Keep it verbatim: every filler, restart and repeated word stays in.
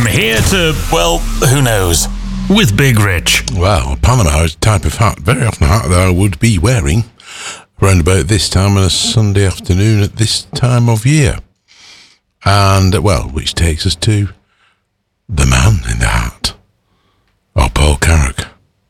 From here to, well, who knows? With Big Rich. Well, Panama is a type of hat, very often a hat that I would be wearing around about this time on a Sunday afternoon at this time of year. And, well, which takes us to the man in the hat.